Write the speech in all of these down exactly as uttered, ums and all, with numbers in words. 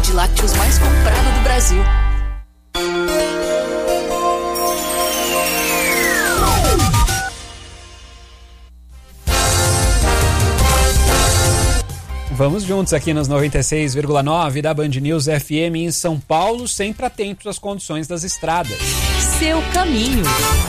de lácteos mais comprada do Brasil. Vamos juntos aqui nos noventa e seis vírgula nove da Band News F M em São Paulo, sempre atentos às condições das estradas. Seu caminho.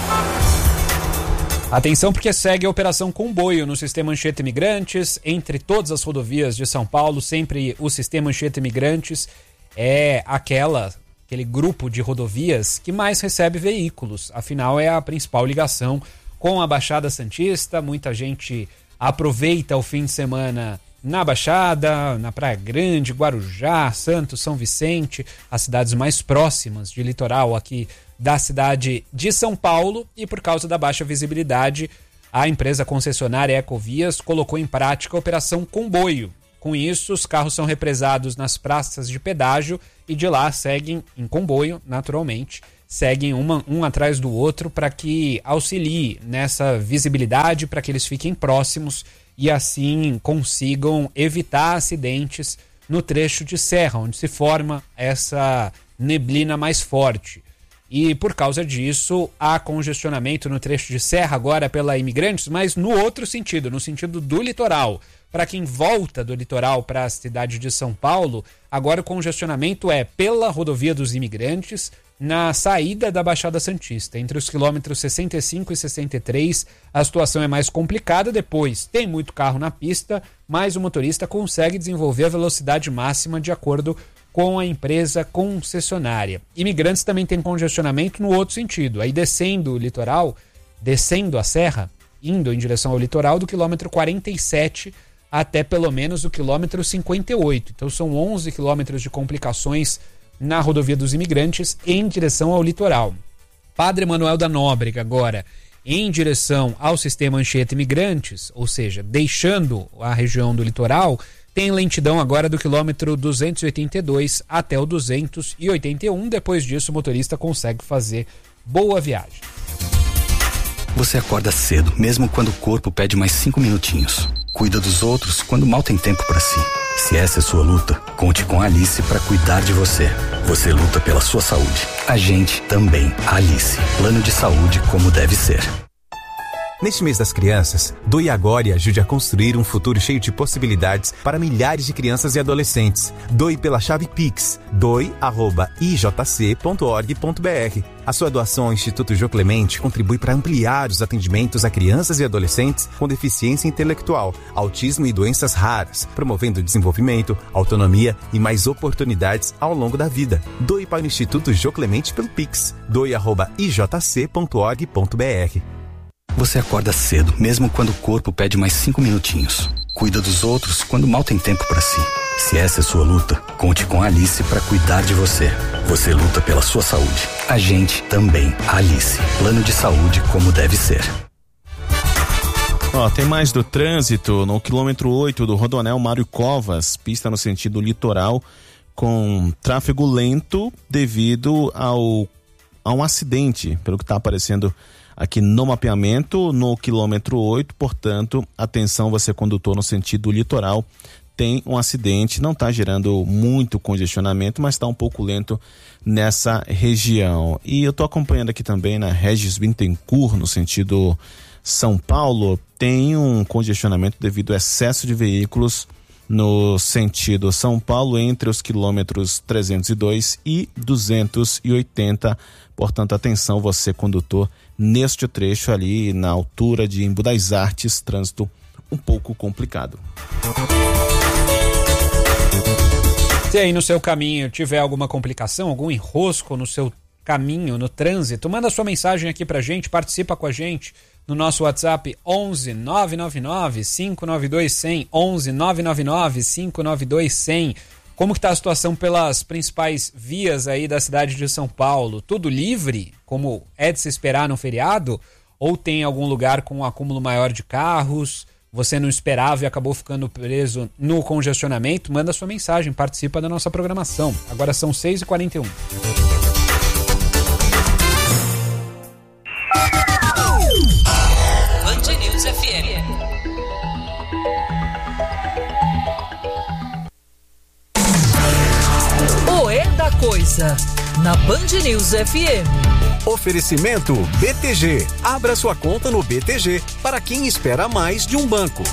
Atenção, porque segue a operação Comboio no Sistema Anchieta Imigrantes. Entre todas as rodovias de São Paulo, sempre o Sistema Anchieta Imigrantes é aquela, aquele grupo de rodovias que mais recebe veículos. Afinal, é a principal ligação com a Baixada Santista. Muita gente aproveita o fim de semana na Baixada, na Praia Grande, Guarujá, Santos, São Vicente, as cidades mais próximas de litoral aqui da cidade de São Paulo. E por causa da baixa visibilidade, a empresa concessionária Ecovias colocou em prática a operação Comboio. Com isso, os carros são represados nas praças de pedágio e de lá seguem em comboio, naturalmente, seguem uma, um atrás do outro para que auxilie nessa visibilidade, para que eles fiquem próximos e assim consigam evitar acidentes no trecho de serra, onde se forma essa neblina mais forte. E por causa disso, há congestionamento no trecho de serra agora pela Imigrantes, mas no outro sentido, no sentido do litoral. Para quem volta do litoral para a cidade de São Paulo, agora o congestionamento é pela rodovia dos Imigrantes, na saída da Baixada Santista. Entre os quilômetros sessenta e cinco e sessenta e três, a situação é mais complicada. Depois, tem muito carro na pista, mas o motorista consegue desenvolver a velocidade máxima de acordo com a empresa concessionária. Imigrantes também tem congestionamento no outro sentido. Aí descendo o litoral, descendo a serra, indo em direção ao litoral, do quilômetro quarenta e sete até pelo menos o quilômetro cinquenta e oito. Então são onze quilômetros de complicações na rodovia dos Imigrantes em direção ao litoral. Padre Manuel da Nóbrega agora em direção ao Sistema Anchieta Imigrantes, ou seja, deixando a região do litoral, tem lentidão agora do quilômetro duzentos e oitenta e dois até o duzentos e oitenta e um. Depois disso, o motorista consegue fazer boa viagem. Você acorda cedo, mesmo quando o corpo pede mais cinco minutinhos. Cuida dos outros quando mal tem tempo para si. Se essa é sua luta, conte com a Alice para cuidar de você. Você luta pela sua saúde. A gente também. Alice. Plano de saúde como deve ser. Neste mês das crianças, doe agora e ajude a construir um futuro cheio de possibilidades para milhares de crianças e adolescentes. Doe pela chave Pix, doe arroba i j c ponto org ponto b r. A sua doação ao Instituto Jô Clemente contribui para ampliar os atendimentos a crianças e adolescentes com deficiência intelectual, autismo e doenças raras, promovendo desenvolvimento, autonomia e mais oportunidades ao longo da vida. Doe para o Instituto Jô Clemente pelo Pix, doe arroba i j c ponto org ponto b r. Você acorda cedo, mesmo quando o corpo pede mais cinco minutinhos. Cuida dos outros quando mal tem tempo para si. Se essa é sua luta, conte com a Alice para cuidar de você. Você luta pela sua saúde. A gente também. Alice. Plano de saúde como deve ser. Ó, tem mais do trânsito no quilômetro oito do Rodoanel Mário Covas, pista no sentido litoral, com tráfego lento devido ao, a um acidente, pelo que está aparecendo aqui no mapeamento, no quilômetro oito. Portanto, atenção, você condutor no sentido litoral, tem um acidente, não está gerando muito congestionamento, mas está um pouco lento nessa região. E eu estou acompanhando aqui também na Regis Bittencourt, no sentido São Paulo, tem um congestionamento devido ao excesso de veículos no sentido São Paulo, entre os quilômetros trezentos e dois e duzentos e oitenta. Portanto, atenção, você condutor, neste trecho ali na altura de Embu das Artes, trânsito um pouco complicado. Se aí no seu caminho tiver alguma complicação, algum enrosco no seu caminho, no trânsito, manda sua mensagem aqui pra gente, participa com a gente no nosso WhatsApp onze nove nove nove cinco nove dois zero zero, onze nove nove nove cinco nove dois zero zero. Como que tá a situação pelas principais vias aí da cidade de São Paulo? Tudo livre, como é de se esperar no feriado? Ou tem algum lugar com um acúmulo maior de carros? Você não esperava e acabou ficando preso no congestionamento? Manda sua mensagem, participa da nossa programação. Agora são seis e quarenta e um. Band News F M. coisa, na Band News F M. Oferecimento B T G. Abra sua conta no B T G para quem espera mais de um banco.